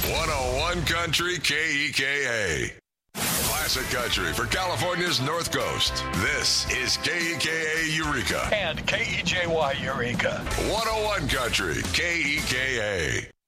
101 Country KEKA. Classic country for California's North Coast. This is KEKA Eureka. And KEJY Eureka. 101 Country KEKA.